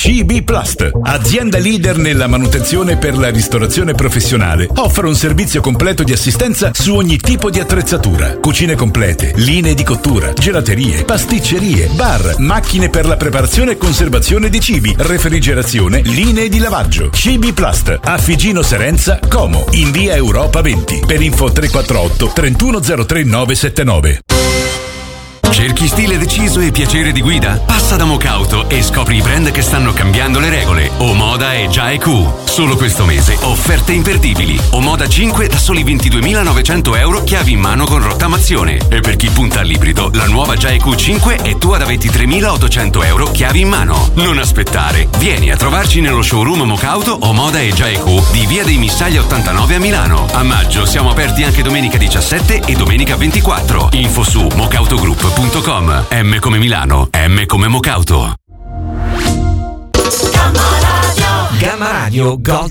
CB Plast, azienda leader nella manutenzione per la ristorazione professionale, offre un servizio completo di assistenza su ogni tipo di attrezzatura, cucine complete, linee di cottura, gelaterie, pasticcerie, bar, macchine per la preparazione e conservazione di cibi, refrigerazione, linee di lavaggio. CB Plast, a Figino Serenza, Como, in via Europa 20. Per info 348 3103 979. Cerchi stile deciso e piacere di guida? Passa da Mocauto e scopri i brand che stanno cambiando le regole. Omoda e Giaeq. Solo questo mese offerte imperdibili. Omoda 5 da soli 22.900 euro, chiavi in mano con rottamazione. E per chi punta all'ibrido, la nuova Giaeq 5 è tua da 23.800 euro, chiavi in mano. Non aspettare. Vieni a trovarci nello showroom Mocauto, Omoda e Giaeq di via dei Missaglia 89 a Milano. A maggio siamo aperti anche domenica 17 e domenica 24. Info su mocautogroup.com. M come Milano, M come Mocauto. Gamma Radio Gold